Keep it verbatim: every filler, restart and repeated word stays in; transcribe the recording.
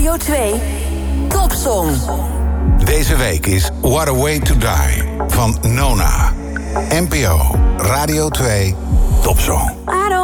Radio twee Topsong. Deze week is What a Way to Die van Nona. N P O Radio twee Topsong. I don't